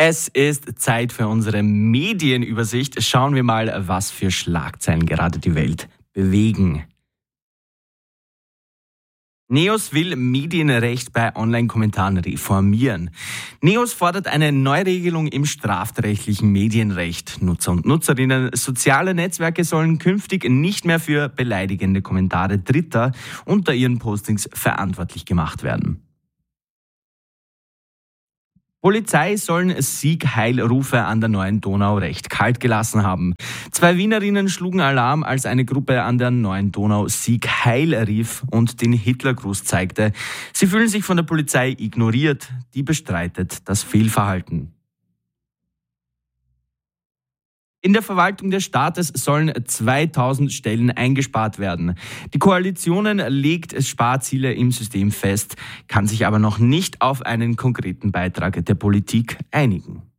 Es ist Zeit für unsere Medienübersicht. Schauen wir mal, was für Schlagzeilen gerade die Welt bewegen. NEOS will Medienrecht bei Online-Kommentaren reformieren. NEOS fordert eine Neuregelung im strafrechtlichen Medienrecht. Nutzer und Nutzerinnen sozialer Netzwerke sollen künftig nicht mehr für beleidigende Kommentare Dritter unter ihren Postings verantwortlich gemacht werden. Polizei sollen Sieg-Heil-Rufe an der Neuen Donau recht kalt gelassen haben. 2 Wienerinnen schlugen Alarm, als eine Gruppe an der Neuen Donau Sieg-Heil rief und den Hitlergruß zeigte. Sie fühlen sich von der Polizei ignoriert. Die bestreitet das Fehlverhalten. In der Verwaltung des Staates sollen 2000 Stellen eingespart werden. Die Koalition legt Sparziele im System fest, kann sich aber noch nicht auf einen konkreten Beitrag der Politik einigen.